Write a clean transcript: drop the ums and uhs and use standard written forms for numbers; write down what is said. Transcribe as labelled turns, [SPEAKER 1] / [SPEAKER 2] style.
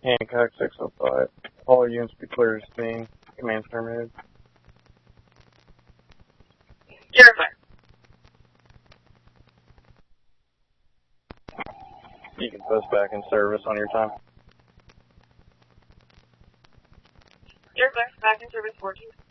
[SPEAKER 1] Hancock 605. All units be clear to scene. Command terminated.
[SPEAKER 2] Zero fire.
[SPEAKER 1] You can post back in service on your time.
[SPEAKER 2] Zero fire. Back in service 14.